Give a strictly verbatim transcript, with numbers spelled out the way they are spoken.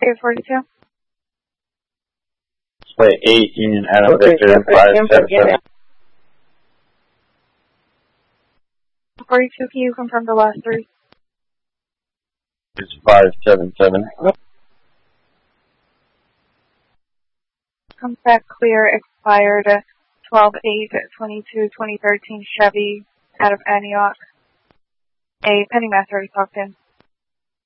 eight forty-two. Plate eight, Union Adam Okay, Victor, Sam, five Sam, seven forget seven. forty-two, can you confirm the last three? It's five seven seven. Comes back clear, expired twelve eight twenty-two twenty thirteen Chevy out of Antioch. A pending master is talked in.